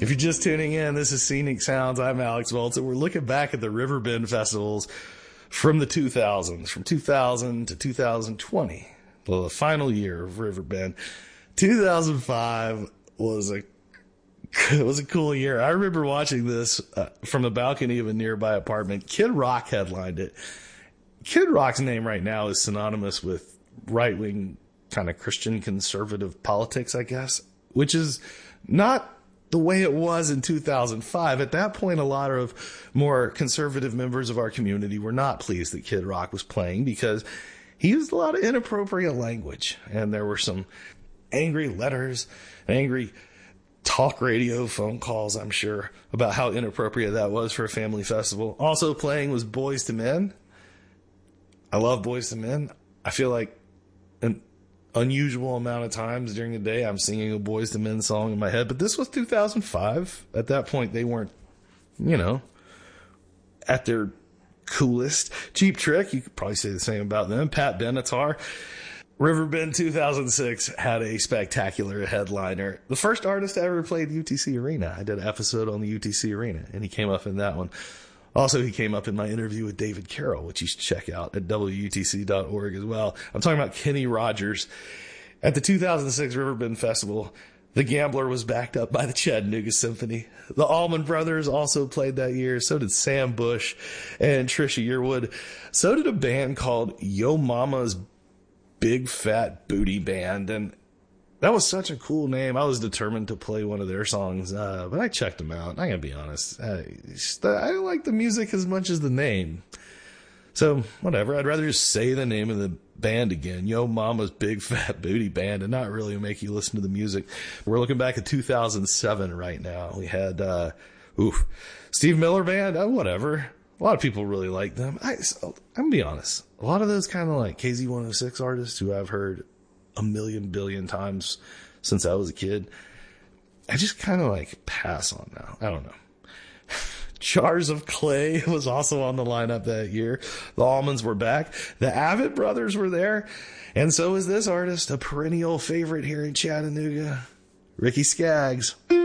If you're just tuning in, this is Scenic Sounds. I'm Alex Volts, and we're looking back at the Riverbend festivals from the 2000s, from 2000 to 2020, the final year of Riverbend. 2005 was a cool year. I remember watching this from the balcony of a nearby apartment. Kid Rock headlined it. Kid Rock's name right now is synonymous with right-wing kind of Christian conservative politics, I guess, which is not the way it was in 2005. At that point, a lot of more conservative members of our community were not pleased that Kid Rock was playing because he used a lot of inappropriate language. And there were some angry letters, angry talk radio phone calls, I'm sure, about how inappropriate that was for a family festival. Also playing was Boyz II Men. I love Boyz II Men. I feel like an unusual amount of times during the day I'm singing a Boyz II Men song in my head, but this was 2005. At that point, they weren't, at their coolest. Cheap Trick, you could probably say the same about them. Pat Benatar. Riverbend 2006 had a spectacular headliner. The first artist to ever play the UTC Arena. I did an episode on the UTC Arena, and he came up in that one. Also, he came up in my interview with David Carroll, which you should check out at WUTC.org as well. I'm talking about Kenny Rogers. At the 2006 Riverbend Festival, the Gambler was backed up by the Chattanooga Symphony. The Allman Brothers also played that year. So did Sam Bush and Trisha Yearwood. So did a band called Yo Mama's Big Fat Booty Band. And that was such a cool name. I was determined to play one of their songs, but I checked them out. I gotta be honest. I don't like the music as much as the name. So, whatever. I'd rather just say the name of the band again, Yo Mama's Big Fat Booty Band, and not really make you listen to the music. We're looking back at 2007 right now. We had, Steve Miller Band, whatever. A lot of people really like them. I'm gonna be honest. A lot of those kind of like KZ106 artists who I've heard a million billion times since I was a kid, I just kind of like pass on now. I don't know. Jars of Clay was also on the lineup that year. The Almonds were back. The Avett Brothers were there. And so is this artist, a perennial favorite here in Chattanooga, Ricky Skaggs.